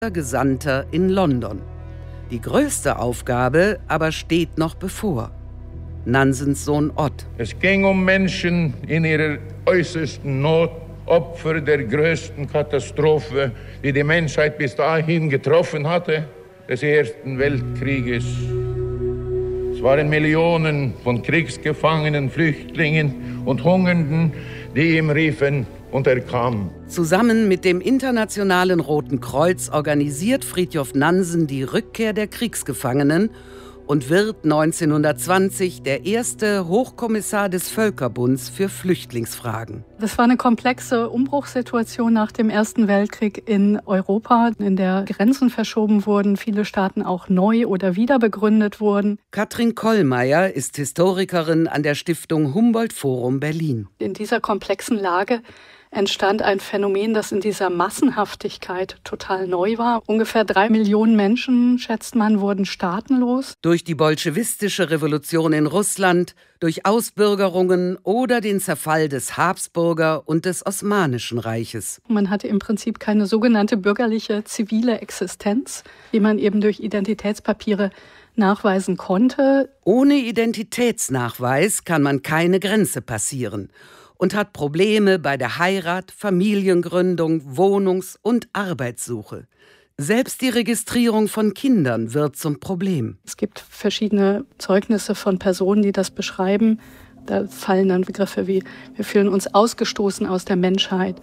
Gesandter in London. Die größte Aufgabe aber steht noch bevor. Nansens Sohn Ott. Es ging um Menschen in ihrer äußersten Not, Opfer der größten Katastrophe, die die Menschheit bis dahin getroffen hatte, des Ersten Weltkrieges. Es waren Millionen von Kriegsgefangenen, Flüchtlingen und Hungernden, die ihm riefen, und er kam. Zusammen mit dem Internationalen Roten Kreuz organisiert Fridtjof Nansen die Rückkehr der Kriegsgefangenen und wird 1920 der erste Hochkommissar des Völkerbunds für Flüchtlingsfragen. Das war eine komplexe Umbruchssituation nach dem Ersten Weltkrieg in Europa, in der Grenzen verschoben wurden, viele Staaten auch neu oder wieder begründet wurden. Katrin Kollmeier ist Historikerin an der Stiftung Humboldt Forum Berlin. In dieser komplexen Lage entstand ein Phänomen, das in dieser Massenhaftigkeit total neu war. Ungefähr 3 Millionen Menschen, schätzt man, wurden staatenlos. Durch die bolschewistische Revolution in Russland, durch Ausbürgerungen oder den Zerfall des Habsburger- und des Osmanischen Reiches. Man hatte im Prinzip keine sogenannte bürgerliche, zivile Existenz, die man eben durch Identitätspapiere nachweisen konnte. Ohne Identitätsnachweis kann man keine Grenze passieren und hat Probleme bei der Heirat, Familiengründung, Wohnungs- und Arbeitssuche. Selbst die Registrierung von Kindern wird zum Problem. Es gibt verschiedene Zeugnisse von Personen, die das beschreiben. Da fallen dann Begriffe wie, wir fühlen uns ausgestoßen aus der Menschheit.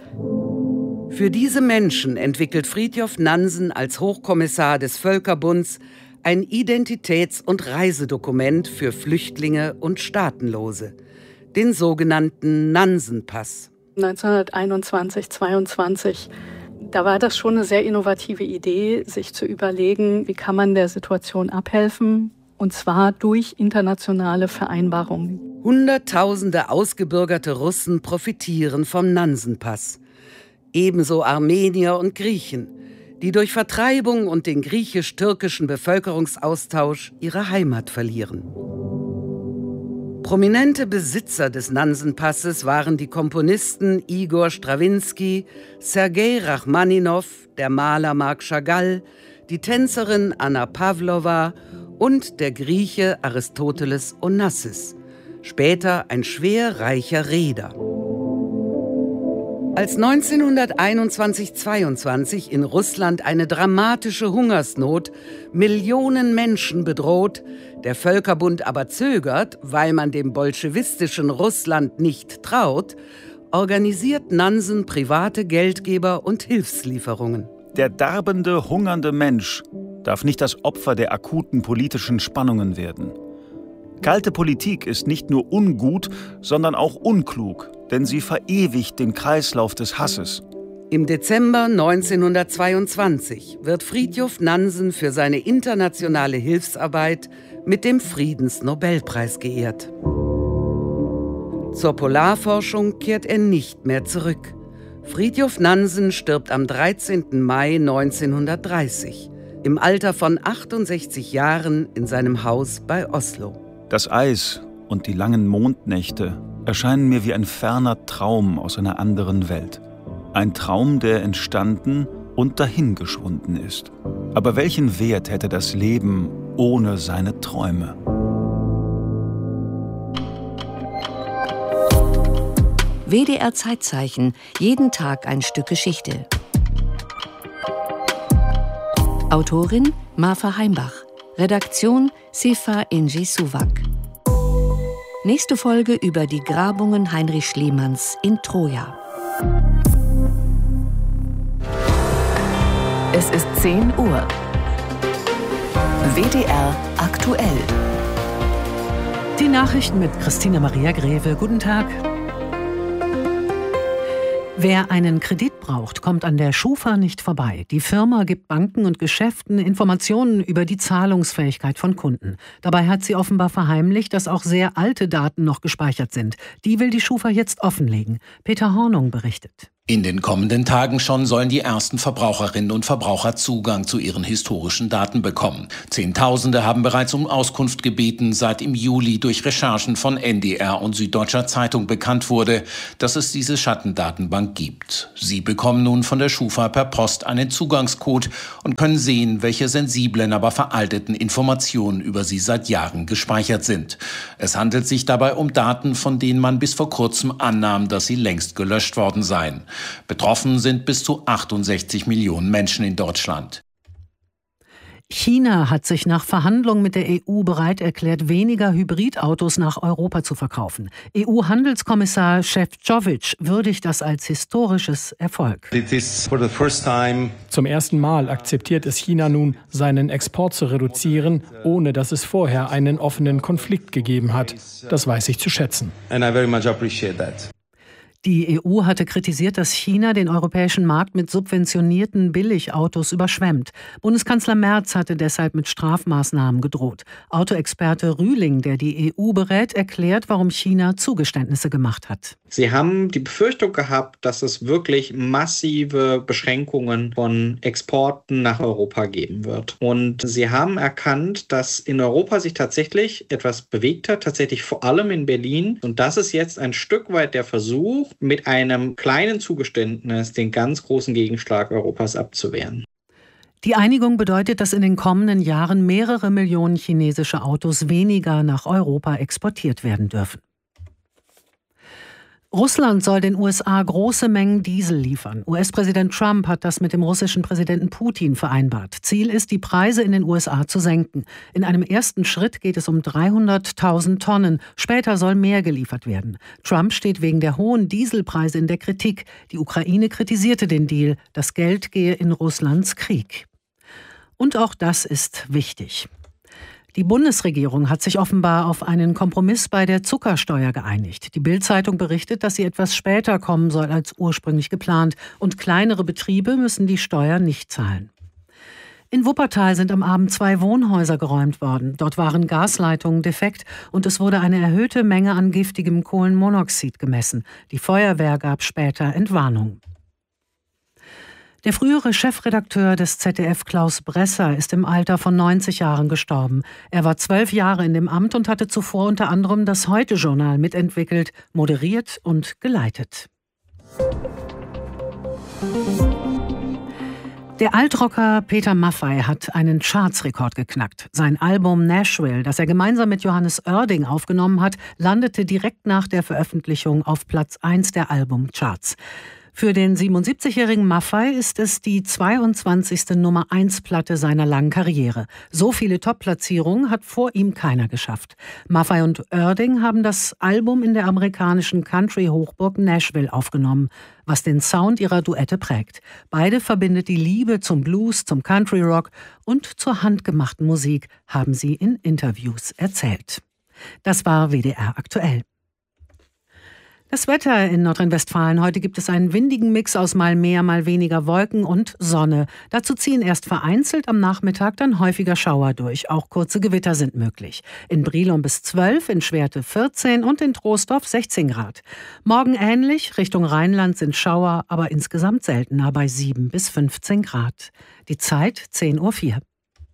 Für diese Menschen entwickelt Fridtjof Nansen als Hochkommissar des Völkerbunds ein Identitäts- und Reisedokument für Flüchtlinge und Staatenlose. Den sogenannten Nansen-Pass. 1921, 22, da war das schon eine sehr innovative Idee, sich zu überlegen, wie kann man der Situation abhelfen, und zwar durch internationale Vereinbarungen. Hunderttausende ausgebürgerte Russen profitieren vom Nansen-Pass. Ebenso Armenier und Griechen, die durch Vertreibung und den griechisch-türkischen Bevölkerungsaustausch ihre Heimat verlieren. Prominente Besitzer des Nansen-Passes waren die Komponisten Igor Strawinski, Sergei Rachmaninow, der Maler Marc Chagall, die Tänzerin Anna Pavlova und der Grieche Aristoteles Onassis, später ein schwer reicher Reeder. Als 1921/22 in Russland eine dramatische Hungersnot Millionen Menschen bedroht, der Völkerbund aber zögert, weil man dem bolschewistischen Russland nicht traut, organisiert Nansen private Geldgeber und Hilfslieferungen. Der darbende, hungernde Mensch darf nicht das Opfer der akuten politischen Spannungen werden. Kalte Politik ist nicht nur ungut, sondern auch unklug, denn sie verewigt den Kreislauf des Hasses. Im Dezember 1922 wird Fridtjof Nansen für seine internationale Hilfsarbeit mit dem Friedensnobelpreis geehrt. Zur Polarforschung kehrt er nicht mehr zurück. Fridtjof Nansen stirbt am 13. Mai 1930, im Alter von 68 Jahren in seinem Haus bei Oslo. Das Eis und die langen Mondnächte erscheinen mir wie ein ferner Traum aus einer anderen Welt. Ein Traum, der entstanden und dahingeschwunden ist. Aber welchen Wert hätte das Leben ohne seine Träume? WDR Zeitzeichen, jeden Tag ein Stück Geschichte. Autorin Marfa Heimbach. Redaktion Sefa Inji Suwak. Nächste Folge über die Grabungen Heinrich Schliemanns in Troja. Es ist 10 Uhr. WDR aktuell. Die Nachrichten mit Christine Maria Greve. Guten Tag. Wer einen Kredit braucht, kommt an der Schufa nicht vorbei. Die Firma gibt Banken und Geschäften Informationen über die Zahlungsfähigkeit von Kunden. Dabei hat sie offenbar verheimlicht, dass auch sehr alte Daten noch gespeichert sind. Die will die Schufa jetzt offenlegen. Peter Hornung berichtet. In den kommenden Tagen schon sollen die ersten Verbraucherinnen und Verbraucher Zugang zu ihren historischen Daten bekommen. Zehntausende haben bereits um Auskunft gebeten, seit im Juli durch Recherchen von NDR und Süddeutscher Zeitung bekannt wurde, dass es diese Schattendatenbank gibt. Sie bekommen nun von der Schufa per Post einen Zugangscode und können sehen, welche sensiblen, aber veralteten Informationen über sie seit Jahren gespeichert sind. Es handelt sich dabei um Daten, von denen man bis vor kurzem annahm, dass sie längst gelöscht worden seien. Betroffen sind bis zu 68 Millionen Menschen in Deutschland. China hat sich nach Verhandlungen mit der EU bereit erklärt, weniger Hybridautos nach Europa zu verkaufen. EU-Handelskommissar Šefčovič würdigt das als historisches Erfolg. Zum ersten Mal akzeptiert es China nun, seinen Export zu reduzieren, ohne dass es vorher einen offenen Konflikt gegeben hat. Das weiß ich zu schätzen. Die EU hatte kritisiert, dass China den europäischen Markt mit subventionierten Billigautos überschwemmt. Bundeskanzler Merz hatte deshalb mit Strafmaßnahmen gedroht. Autoexperte Rühling, der die EU berät, erklärt, warum China Zugeständnisse gemacht hat. Sie haben die Befürchtung gehabt, dass es wirklich massive Beschränkungen von Exporten nach Europa geben wird. Und sie haben erkannt, dass in Europa sich tatsächlich etwas bewegt hat, tatsächlich vor allem in Berlin. Und das ist jetzt ein Stück weit der Versuch, mit einem kleinen Zugeständnis den ganz großen Gegenschlag Europas abzuwehren. Die Einigung bedeutet, dass in den kommenden Jahren mehrere Millionen chinesische Autos weniger nach Europa exportiert werden dürfen. Russland soll den USA große Mengen Diesel liefern. US-Präsident Trump hat das mit dem russischen Präsidenten Putin vereinbart. Ziel ist, die Preise in den USA zu senken. In einem ersten Schritt geht es um 300.000 Tonnen. Später soll mehr geliefert werden. Trump steht wegen der hohen Dieselpreise in der Kritik. Die Ukraine kritisierte den Deal. Das Geld gehe in Russlands Krieg. Und auch das ist wichtig. Die Bundesregierung hat sich offenbar auf einen Kompromiss bei der Zuckersteuer geeinigt. Die Bild-Zeitung berichtet, dass sie etwas später kommen soll als ursprünglich geplant. Und kleinere Betriebe müssen die Steuer nicht zahlen. In Wuppertal sind am Abend 2 Wohnhäuser geräumt worden. Dort waren Gasleitungen defekt und es wurde eine erhöhte Menge an giftigem Kohlenmonoxid gemessen. Die Feuerwehr gab später Entwarnung. Der frühere Chefredakteur des ZDF, Klaus Bresser, ist im Alter von 90 Jahren gestorben. Er war 12 Jahre in dem Amt und hatte zuvor unter anderem das Heute-Journal mitentwickelt, moderiert und geleitet. Der Altrocker Peter Maffay hat einen Chartsrekord geknackt. Sein Album Nashville, das er gemeinsam mit Johannes Oerding aufgenommen hat, landete direkt nach der Veröffentlichung auf Platz 1 der Albumcharts. Für den 77-jährigen Maffay ist es die 22. Nummer-1-Platte seiner langen Karriere. So viele Top-Platzierungen hat vor ihm keiner geschafft. Maffay und Oerding haben das Album in der amerikanischen Country-Hochburg Nashville aufgenommen, was den Sound ihrer Duette prägt. Beide verbindet die Liebe zum Blues, zum Country-Rock und zur handgemachten Musik, haben sie in Interviews erzählt. Das war WDR aktuell. Das Wetter in Nordrhein-Westfalen. Heute gibt es einen windigen Mix aus mal mehr, mal weniger Wolken und Sonne. Dazu ziehen erst vereinzelt am Nachmittag dann häufiger Schauer durch. Auch kurze Gewitter sind möglich. In Brilon bis 12, in Schwerte 14 und in Troisdorf 16 Grad. Morgen ähnlich, Richtung Rheinland sind Schauer, aber insgesamt seltener bei 7 bis 15 Grad. Die Zeit 10:04 Uhr.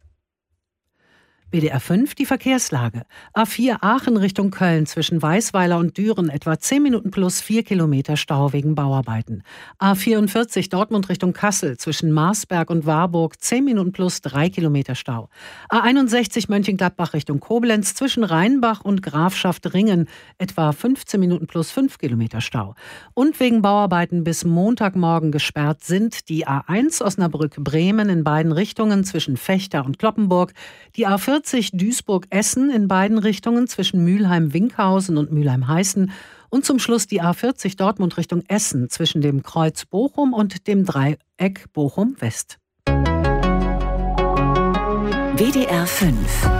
WDR 5, die Verkehrslage. A4 Aachen Richtung Köln zwischen Weißweiler und Düren etwa 10 Minuten plus 4 Kilometer Stau wegen Bauarbeiten. A44 Dortmund Richtung Kassel zwischen Marsberg und Warburg 10 Minuten plus 3 Kilometer Stau. A61 Mönchengladbach Richtung Koblenz zwischen Rheinbach und Grafschaft Ringen etwa 15 Minuten plus 5 Kilometer Stau. Und wegen Bauarbeiten bis Montagmorgen gesperrt sind die A1 Osnabrück-Bremen in beiden Richtungen zwischen Vechta und Cloppenburg, die A40 Duisburg-Essen in beiden Richtungen zwischen Mülheim-Winkhausen und Mülheim-Heißen und zum Schluss die A40 Dortmund Richtung Essen zwischen dem Kreuz Bochum und dem Dreieck Bochum-West. WDR 5.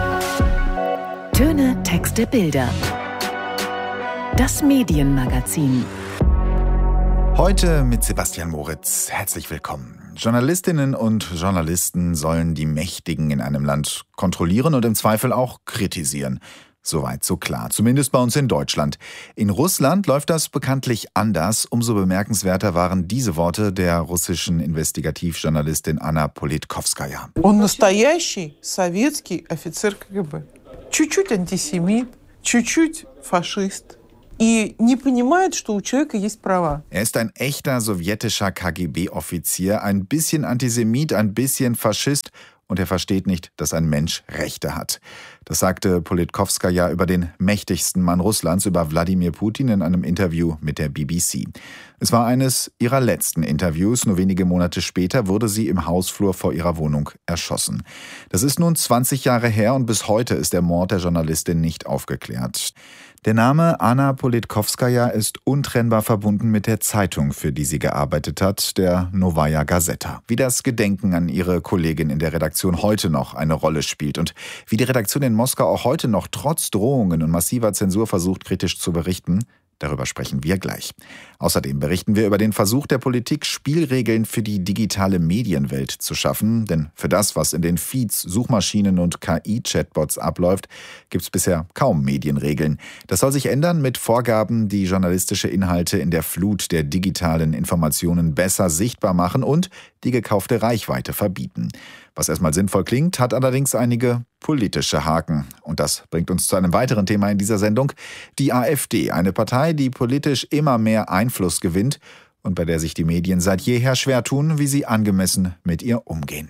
Töne, Texte, Bilder. Das Medienmagazin. Heute mit Sebastian Moritz. Herzlich willkommen. Journalistinnen und Journalisten sollen die Mächtigen in einem Land kontrollieren und im Zweifel auch kritisieren. Soweit so klar, zumindest bei uns in Deutschland. In Russland läuft das bekanntlich anders. Umso bemerkenswerter waren diese Worte der russischen Investigativjournalistin Anna Politkovskaja. Он настоящий советский офицер КГБ. Чуть-чуть антисемит, чуть-чуть фашист. И не понимает, что у человека есть права. Er ist ein echter sowjetischer KGB-Offizier, ein bisschen Antisemit, ein bisschen Faschist. Und er versteht nicht, dass ein Mensch Rechte hat. Das sagte Politkovskaja über den mächtigsten Mann Russlands, über Wladimir Putin, in einem Interview mit der BBC. Es war eines ihrer letzten Interviews. Nur wenige Monate später wurde sie im Hausflur vor ihrer Wohnung erschossen. Das ist nun 20 Jahre her und bis heute ist der Mord der Journalistin nicht aufgeklärt. Der Name Anna Politkovskaja ist untrennbar verbunden mit der Zeitung, für die sie gearbeitet hat, der Novaya Gazeta. Wie das Gedenken an ihre Kollegin in der Redaktion heute noch eine Rolle spielt und wie die Redaktion in Moskau auch heute noch trotz Drohungen und massiver Zensur versucht, kritisch zu berichten, darüber sprechen wir gleich. Außerdem berichten wir über den Versuch der Politik, Spielregeln für die digitale Medienwelt zu schaffen. Denn für das, was in den Feeds, Suchmaschinen und KI-Chatbots abläuft, gibt es bisher kaum Medienregeln. Das soll sich ändern mit Vorgaben, die journalistische Inhalte in der Flut der digitalen Informationen besser sichtbar machen und die gekaufte Reichweite verbieten. Was erstmal sinnvoll klingt, hat allerdings einige politische Haken. Und das bringt uns zu einem weiteren Thema in dieser Sendung. Die AfD, eine Partei, die politisch immer mehr Einfluss gewinnt und bei der sich die Medien seit jeher schwer tun, wie sie angemessen mit ihr umgehen.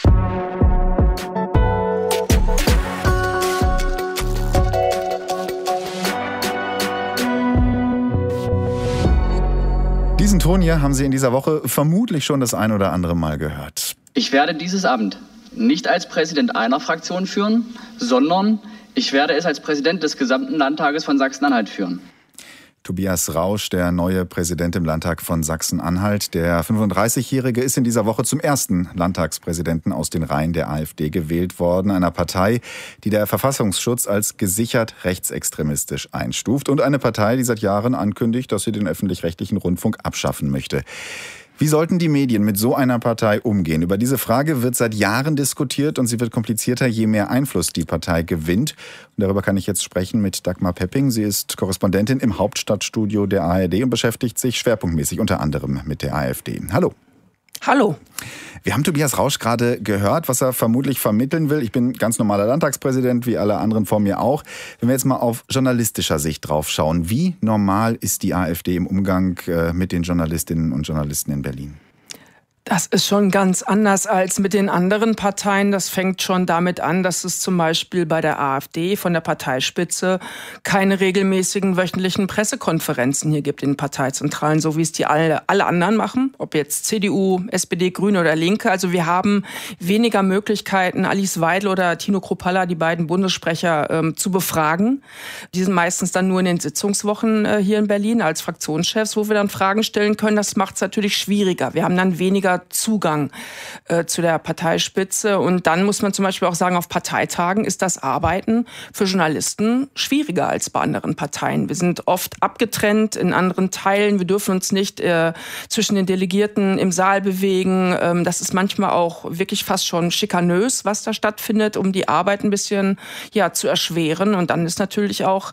Diesen Ton hier haben Sie in dieser Woche vermutlich schon das ein oder andere Mal gehört. Ich werde dieses Amt nicht als Präsident einer Fraktion führen, sondern ich werde es als Präsident des gesamten Landtages von Sachsen-Anhalt führen. Tobias Rausch, der neue Präsident im Landtag von Sachsen-Anhalt. Der 35-Jährige ist in dieser Woche zum ersten Landtagspräsidenten aus den Reihen der AfD gewählt worden, einer Partei, die der Verfassungsschutz als gesichert rechtsextremistisch einstuft und eine Partei, die seit Jahren ankündigt, dass sie den öffentlich-rechtlichen Rundfunk abschaffen möchte. Wie sollten die Medien mit so einer Partei umgehen? Über diese Frage wird seit Jahren diskutiert und sie wird komplizierter, je mehr Einfluss die Partei gewinnt. Und darüber kann ich jetzt sprechen mit Dagmar Pepping. Sie ist Korrespondentin im Hauptstadtstudio der ARD und beschäftigt sich schwerpunktmäßig unter anderem mit der AfD. Hallo. Hallo. Wir haben Tobias Rausch gerade gehört, was er vermutlich vermitteln will. Ich bin ganz normaler Landtagspräsident, wie alle anderen vor mir auch. Wenn wir jetzt mal auf journalistischer Sicht drauf schauen, wie normal ist die AfD im Umgang mit den Journalistinnen und Journalisten in Berlin? Das ist schon ganz anders als mit den anderen Parteien. Das fängt schon damit an, dass es zum Beispiel bei der AfD von der Parteispitze keine regelmäßigen wöchentlichen Pressekonferenzen hier gibt in den Parteizentralen, so wie es die alle anderen machen, ob jetzt CDU, SPD, Grüne oder Linke. Also wir haben weniger Möglichkeiten, Alice Weidel oder Tino Kruppalla, die beiden Bundessprecher, zu befragen. Die sind meistens dann nur in den Sitzungswochen hier in Berlin als Fraktionschefs, wo wir dann Fragen stellen können. Das macht es natürlich schwieriger. Wir haben dann weniger Zugang zu der Parteispitze. Und dann muss man zum Beispiel auch sagen, auf Parteitagen ist das Arbeiten für Journalisten schwieriger als bei anderen Parteien. Wir sind oft abgetrennt in anderen Teilen. Wir dürfen uns nicht zwischen den Delegierten im Saal bewegen. Das ist manchmal auch wirklich fast schon schikanös, was da stattfindet, um die Arbeit ein bisschen zu erschweren. Und dann ist natürlich auch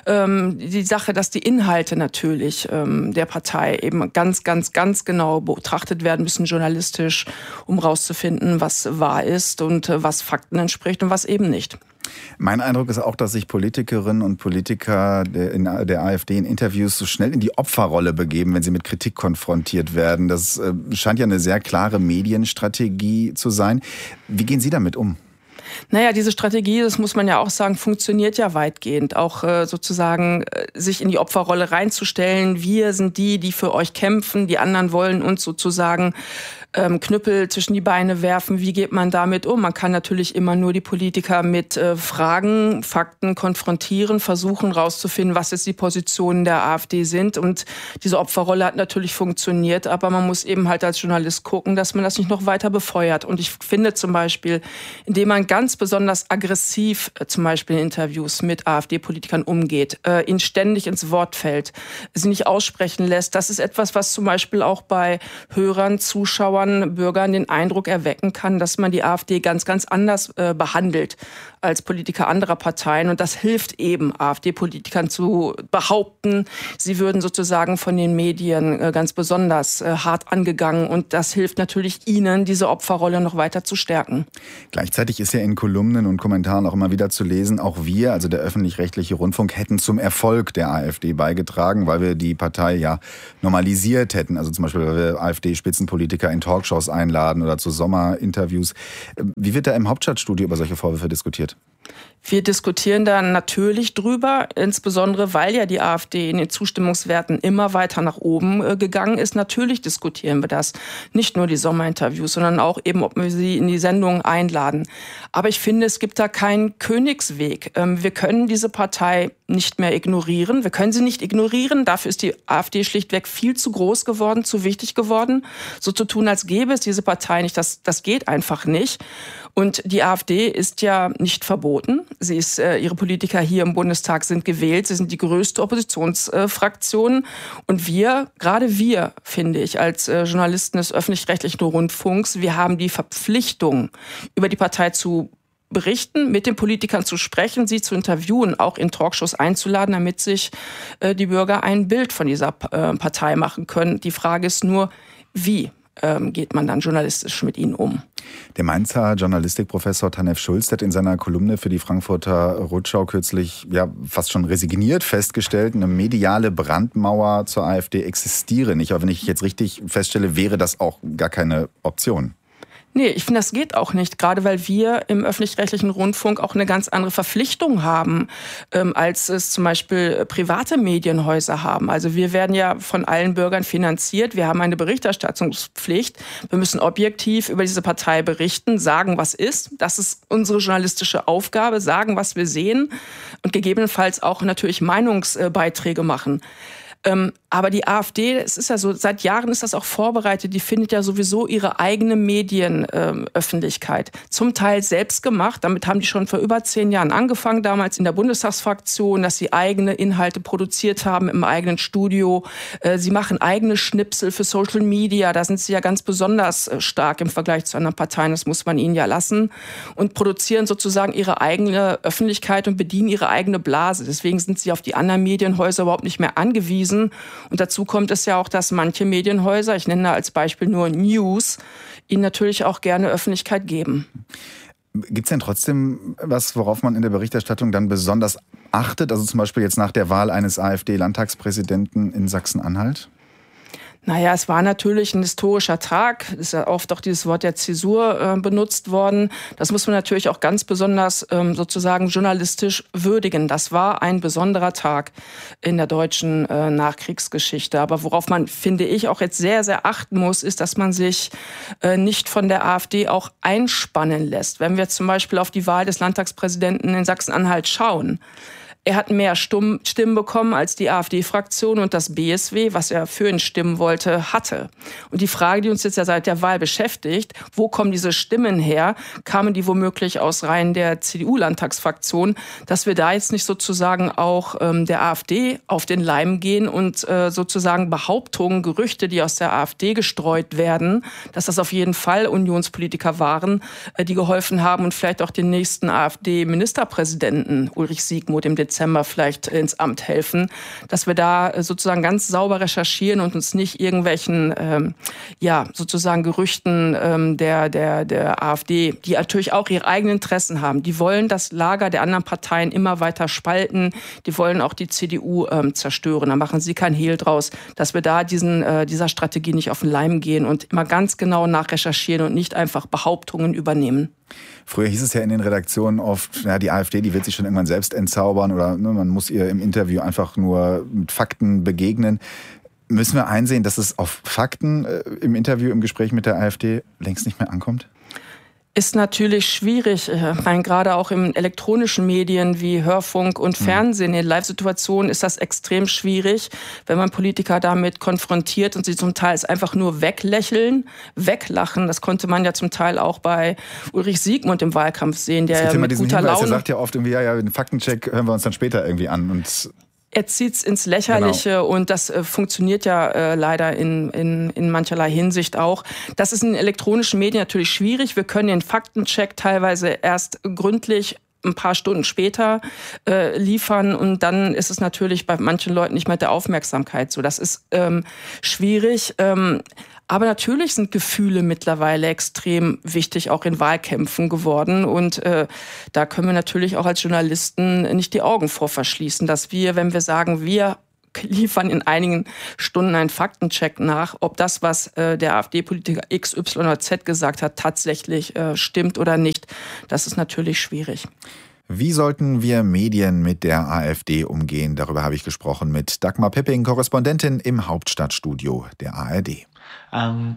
die Sache, dass die Inhalte natürlich der Partei eben ganz, ganz, ganz genau betrachtet werden müssen, journalistisch, um rauszufinden, was wahr ist und was Fakten entspricht und was eben nicht. Mein Eindruck ist auch, dass sich Politikerinnen und Politiker der AfD in Interviews so schnell in die Opferrolle begeben, wenn sie mit Kritik konfrontiert werden. Das scheint ja eine sehr klare Medienstrategie zu sein. Wie gehen Sie damit um? Naja, diese Strategie, das muss man ja auch sagen, funktioniert ja weitgehend. Auch sozusagen sich in die Opferrolle reinzustellen. Wir sind die für euch kämpfen. Die anderen wollen uns sozusagen Knüppel zwischen die Beine werfen. Wie geht man damit um? Man kann natürlich immer nur die Politiker mit Fragen, Fakten konfrontieren, versuchen rauszufinden, was jetzt die Positionen der AfD sind. Und diese Opferrolle hat natürlich funktioniert, aber man muss eben halt als Journalist gucken, dass man das nicht noch weiter befeuert. Und ich finde zum Beispiel, indem man ganz besonders aggressiv zum Beispiel in Interviews mit AfD-Politikern umgeht, ihnen ständig ins Wort fällt, sie nicht aussprechen lässt, das ist etwas, was zum Beispiel auch bei Hörern, Zuschauern Zuschauern, Bürgern den Eindruck erwecken kann, dass man die AfD ganz, ganz anders behandelt als Politiker anderer Parteien. Und das hilft eben AfD-Politikern zu behaupten, sie würden sozusagen von den Medien ganz besonders hart angegangen. Und das hilft natürlich ihnen, diese Opferrolle noch weiter zu stärken. Gleichzeitig ist ja in Kolumnen und Kommentaren auch immer wieder zu lesen, auch wir, also der öffentlich-rechtliche Rundfunk, hätten zum Erfolg der AfD beigetragen, weil wir die Partei ja normalisiert hätten. Also zum Beispiel, weil wir AfD-Spitzenpolitiker in Talkshows einladen oder zu Sommerinterviews. Wie wird da im Hauptstadtstudio über solche Vorwürfe diskutiert? Wir diskutieren da natürlich drüber, insbesondere weil ja die AfD in den Zustimmungswerten immer weiter nach oben gegangen ist. Natürlich diskutieren wir das. Nicht nur die Sommerinterviews, sondern auch eben, ob wir sie in die Sendungen einladen. Aber ich finde, es gibt da keinen Königsweg. Wir können diese Partei nicht mehr ignorieren. Wir können sie nicht ignorieren. Dafür ist die AfD schlichtweg viel zu groß geworden, zu wichtig geworden. So zu tun, als gäbe es diese Partei nicht, das geht einfach nicht. Und die AfD ist ja nicht verboten. Ihre Politiker hier im Bundestag sind gewählt. Sie sind die größte Oppositionsfraktion. Und gerade wir, finde ich, als Journalisten des öffentlich-rechtlichen Rundfunks, wir haben die Verpflichtung, über die Partei zu berichten, mit den Politikern zu sprechen, sie zu interviewen, auch in Talkshows einzuladen, damit sich die Bürger ein Bild von dieser Partei machen können. Die Frage ist nur, wie geht man dann journalistisch mit ihnen um? Der Mainzer Journalistikprofessor Tanef Schulz hat in seiner Kolumne für die Frankfurter Rundschau kürzlich fast schon resigniert festgestellt, eine mediale Brandmauer zur AfD existiere nicht. Aber wenn ich jetzt richtig feststelle, wäre das auch gar keine Option. Nee, ich finde, das geht auch nicht, gerade weil wir im öffentlich-rechtlichen Rundfunk auch eine ganz andere Verpflichtung haben, als es zum Beispiel private Medienhäuser haben. Also wir werden ja von allen Bürgern finanziert, wir haben eine Berichterstattungspflicht, wir müssen objektiv über diese Partei berichten, sagen, was ist. Das ist unsere journalistische Aufgabe, sagen, was wir sehen und gegebenenfalls auch natürlich Meinungsbeiträge machen. Aber die AfD, es ist ja so, seit Jahren ist das auch vorbereitet, die findet ja sowieso ihre eigene Medienöffentlichkeit. Zum Teil selbst gemacht, damit haben die schon vor über 10 Jahren angefangen, damals in der Bundestagsfraktion, dass sie eigene Inhalte produziert haben im eigenen Studio. Sie machen eigene Schnipsel für Social Media, da sind sie ja ganz besonders stark im Vergleich zu anderen Parteien, das muss man ihnen ja lassen. Und produzieren sozusagen ihre eigene Öffentlichkeit und bedienen ihre eigene Blase. Deswegen sind sie auf die anderen Medienhäuser überhaupt nicht mehr angewiesen. Und dazu kommt es ja auch, dass manche Medienhäuser, ich nenne da als Beispiel nur News, ihnen natürlich auch gerne Öffentlichkeit geben. Gibt es denn trotzdem was, worauf man in der Berichterstattung dann besonders achtet? Also zum Beispiel jetzt nach der Wahl eines AfD-Landtagspräsidenten in Sachsen-Anhalt? Naja, es war natürlich ein historischer Tag. Es ist ja oft auch dieses Wort der Zäsur benutzt worden. Das muss man natürlich auch ganz besonders sozusagen journalistisch würdigen. Das war ein besonderer Tag in der deutschen Nachkriegsgeschichte. Aber worauf man, finde ich, auch jetzt sehr, sehr achten muss, ist, dass man sich nicht von der AfD auch einspannen lässt. Wenn wir zum Beispiel auf die Wahl des Landtagspräsidenten in Sachsen-Anhalt schauen, er hat mehr Stimmen bekommen als die AfD-Fraktion und das BSW, was er für ihn stimmen wollte, hatte. Und die Frage, die uns jetzt ja seit der Wahl beschäftigt, wo kommen diese Stimmen her? Kamen die womöglich aus Reihen der CDU-Landtagsfraktion? Dass wir da jetzt nicht sozusagen auch der AfD auf den Leim gehen und sozusagen Behauptungen, Gerüchte, die aus der AfD gestreut werden, dass das auf jeden Fall Unionspolitiker waren, die geholfen haben und vielleicht auch den nächsten AfD-Ministerpräsidenten Ulrich Siegmuth im Dezember vielleicht ins Amt helfen, dass wir da sozusagen ganz sauber recherchieren und uns nicht irgendwelchen sozusagen Gerüchten der AfD, die natürlich auch ihre eigenen Interessen haben. Die wollen das Lager der anderen Parteien immer weiter spalten. Die wollen auch die CDU zerstören. Da machen sie kein Hehl draus, dass wir da dieser Strategie nicht auf den Leim gehen und immer ganz genau nachrecherchieren und nicht einfach Behauptungen übernehmen. Früher hieß es ja in den Redaktionen oft, die AfD, die wird sich schon irgendwann selbst entzaubern oder man muss ihr im Interview einfach nur mit Fakten begegnen. Müssen wir einsehen, dass es auf Fakten im Interview, im Gespräch mit der AfD längst nicht mehr ankommt? Ist natürlich schwierig. Ich meine, gerade auch in elektronischen Medien wie Hörfunk und Fernsehen, in Live-Situationen ist das extrem schwierig, wenn man Politiker damit konfrontiert und sie zum Teil einfach nur weglächeln, weglachen. Das konnte man ja zum Teil auch bei Ulrich Siegmuth im Wahlkampf sehen, der ja mit guter Laune... Er sagt ja oft irgendwie, den Faktencheck hören wir uns dann später irgendwie an und... Er zieht's ins Lächerliche, genau. Und das funktioniert ja leider in mancherlei Hinsicht auch. Das ist in elektronischen Medien natürlich schwierig. Wir können den Faktencheck teilweise erst gründlich ein paar Stunden später liefern, und dann ist es natürlich bei manchen Leuten nicht mit der Aufmerksamkeit so. Das ist schwierig. Aber natürlich sind Gefühle mittlerweile extrem wichtig, auch in Wahlkämpfen geworden. Und da können wir natürlich auch als Journalisten nicht die Augen vor verschließen, dass wir, wenn wir sagen, wir liefern in einigen Stunden einen Faktencheck nach, ob das, was der AfD-Politiker X, Y oder Z gesagt hat, tatsächlich stimmt oder nicht. Das ist natürlich schwierig. Wie sollten wir Medien mit der AfD umgehen? Darüber habe ich gesprochen mit Dagmar Pipping, Korrespondentin im Hauptstadtstudio der ARD.